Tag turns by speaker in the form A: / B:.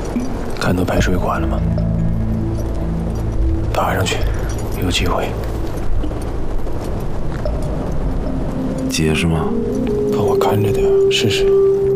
A: 看到排水管了吗？爬上去，有机会。
B: 结实吗？
A: 帮我看着点，试试。